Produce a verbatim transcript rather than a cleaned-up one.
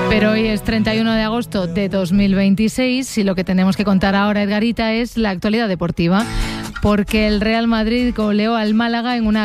Pero hoy es treinta y uno de agosto de dos mil veintiséis y lo que tenemos que contar ahora, Edgarita, es la actualidad deportiva, porque el Real Madrid goleó al Málaga en una